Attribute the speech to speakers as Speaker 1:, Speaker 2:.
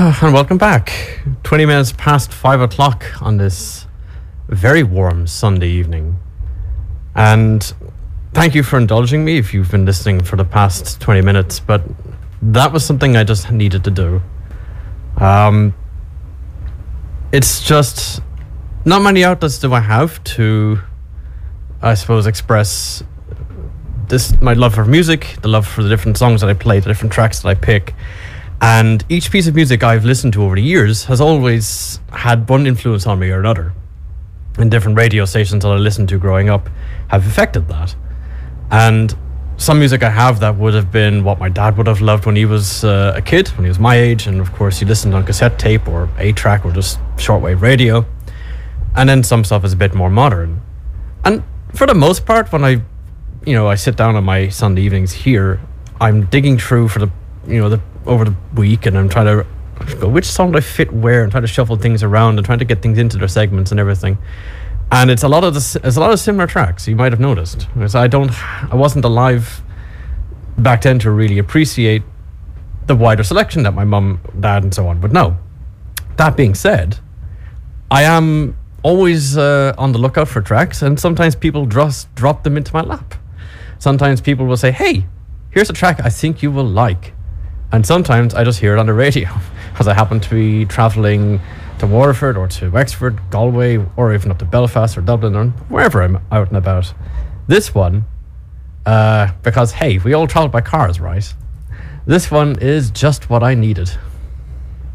Speaker 1: And welcome back. 20 minutes past 5 o'clock on this very warm Sunday evening. And thank you for indulging me if you've been listening for the past 20 minutes, but that was something I just needed to do. It's just not many outlets do I have to, I suppose, express my love for music, the love for the different songs that I play, the different tracks that I pick. And each piece of music I've listened to over the years has always had one influence on me or another. And different radio stations that I listened to growing up have affected that. And some music I have that would have been what my dad would have loved when he was a kid, when he was my age. And of course, he listened on cassette tape or 8-track or just shortwave radio. And then some stuff is a bit more modern. And for the most part, when I sit down on my Sunday evenings here, I'm digging through for over the week, and I'm trying to go, which song do I fit where, and try to shuffle things around and trying to get things into their segments and everything. And it's a lot of similar tracks, you might have noticed. Because I wasn't alive back then to really appreciate the wider selection that my mum, dad, and so on would know. That being said, I am always on the lookout for tracks, and sometimes people just drop them into my lap. Sometimes people will say, hey, here's a track I think you will like. And sometimes I just hear it on the radio because I happen to be travelling to Waterford or to Wexford, Galway, or even up to Belfast or Dublin or wherever I'm out and about. This one, because, hey, we all travel by cars, right? This one is just what I needed.